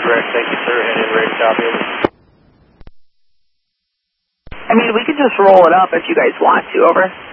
correct. Thank you, sir. And in ready, copy. I mean, we could just roll it up if you guys want to, over.